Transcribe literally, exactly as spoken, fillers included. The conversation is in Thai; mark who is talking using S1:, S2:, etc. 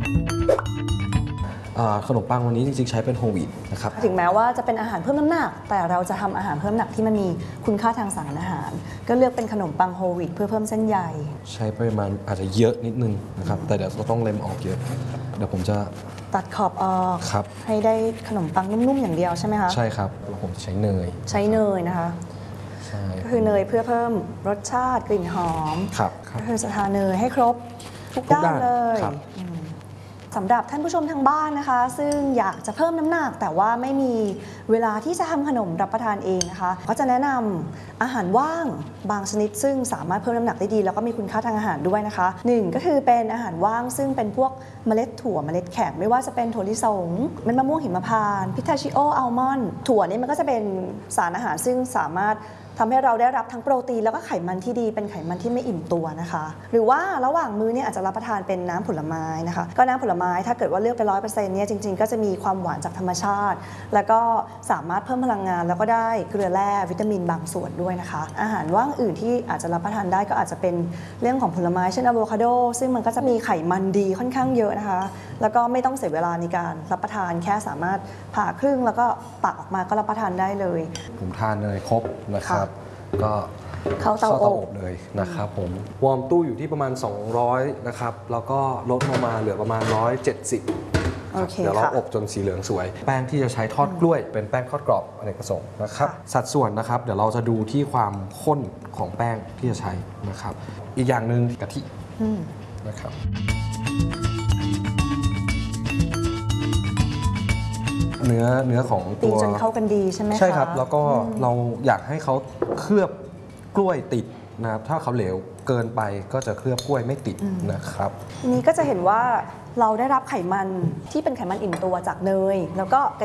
S1: ขนมปังวันนี้จริงๆใช้เป็นโฮลวีตนะครับ
S2: ถึงแม้ว่าจะเป็นอาหารเพิ่มน้ำหนักแต่เราจะทำอาหารเพิ่มน้ำหนักที่มันมีคุณค่าทางสารอาหารก็เลือกเป็นขนมปังโฮลวีตเพื่อเพิ่มเส้นใย
S1: ใช้ปริมาณอาจจะเยอะนิดนึงนะครับแต่เดี๋ยวเราต้องเล็มออกเยอะเดี๋ยวผมจะ
S2: ตัดขอบออก
S1: ครับ
S2: ให้ได้ขนมปังนุ่มๆอย่างเดียวใช่ไหมคะ
S1: ใช่ครับแล้วผมจะใช้เนย
S2: ใช้เนยนะคะ
S1: ใช่
S2: ก็คือเนยเพื่อเพิ่มรสชาติกลิ่นหอม
S1: ครับ
S2: ก็คือจะทาเนยให้ครบทุกด้านเลยสำหรับท่านผู้ชมทางบ้านนะคะซึ่งอยากจะเพิ่มน้ำหนักแต่ว่าไม่มีเวลาที่จะทำขนมรับประทานเองนะคะก็จะแนะนำอาหารว่างบางชนิดซึ่งสามารถเพิ่มน้ำหนักได้ดีแล้วก็มีคุณค่าทางอาหารด้วยนะคะหนึ่งก็คือเป็นอาหารว่างซึ่งเป็นพวกเมล็ดถั่วเมล็ดแข็งไม่ว่าจะเป็นถั่วลิสงเม็ดมะม่วงหิมพานต์พิทาชิโออัลมอนด์ถั่วนี่มันก็จะเป็นสารอาหารซึ่งสามารถทำให้เราได้รับทั้งโปรตีนแล้วก็ไขมันที่ดีเป็นไขมันที่ไม่อิ่มตัวนะคะหรือว่าระหว่างมื้อเนี่ยอาจจะรับประทานเป็นน้ำผลไม้นะคะก็น้ำผลไม้ถ้าเกิดว่าเลือกไปร้อยเปอร์เซ็นต์เนี่ยจริงๆก็จะมีความหวานจากธรรมชาติแล้วก็สามารถเพิ่มพลังงานแล้วก็ได้เกลือแร่วิตามินบางส่วนด้วยนะคะอาหารว่างอื่นที่อาจจะรับประทานได้ก็อาจจะเป็นเรื่องของผลไม้เช่นอะโวคาโดซึ่งมันก็จะมีไขมันดีค่อนข้างเยอะนะคะแล้วก็ไม่ต้องเสียเวลาในการรับประทานแค่สามารถผ่าครึ่งแล้วก็ตักออกมาก็รับประทานได้เลย
S1: ผมทานเนยครบนะครับก็
S2: เข้าเตาอบ
S1: เลยนะครับผมวอร์มตู้อยู่ที่ประมาณสองร้อยนะครับแล้วก็ลดลงมาเหลือประมาณหนึ่งร้อยเจ็ดสิบเดี๋ยวเราอบจนสีเหลืองสวยแป้งที่จะใช้ทอดกล้วยเป็นแป้งทอดกรอบอเนกประสงค์นะครับสัดส่วนนะครับเดี๋ยวเราจะดูที่ความข้นของแป้งที่จะใช้นะครับอีกอย่างหนึ่งกะทินะครับเนื้อเนื้อของตัว
S2: ตีจนเข้ากันดีใช่ไหมคะ
S1: ใช่ครับแล้วก็เราอยากให้เขาเคลือบกล้วยติดนะครับถ้าเขาเหลวเกินไปก็จะเคลือบกล้วยไม่ติดนะครับ
S2: ทีนี้ก็จะเห็นว่าเราได้รับไขมันที่เป็นไขมันอิ่มตัวจากเนยแล้วก็กะ